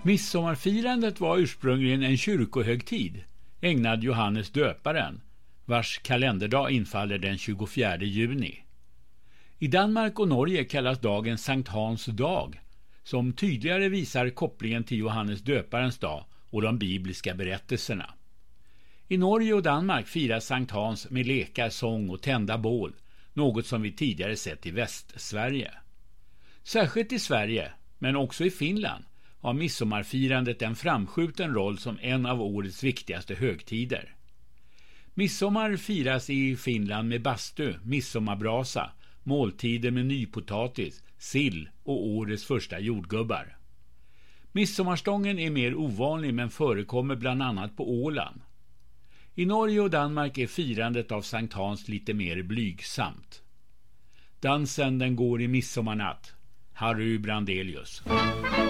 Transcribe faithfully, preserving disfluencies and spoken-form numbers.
Midsommarfirandet var ursprungligen en kyrkohögtid ägnad Johannes döparen, vars kalenderdag infaller den tjugofjärde juni. I Danmark och Norge kallas dagen Sankt Hans dag, som tydligare visar kopplingen till Johannes döparens dag och de bibliska berättelserna. I Norge och Danmark firas Sankt Hans med lekar, sång och tända bål, något som vi tidigare sett i Västsverige. Särskilt i Sverige, men också i Finland, har midsommarfirandet en framskjuten roll som en av årets viktigaste högtider. Midsommar firas i Finland med bastu, midsommarbrasa, måltider med nypotatis, sill och årets första jordgubbar. Midsommarstången är mer ovanlig men förekommer bland annat på Åland. I Norge och Danmark är firandet av Sankt Hans lite mer blygsamt. Dansen den går i midsommarnatt. Harry Brandelius.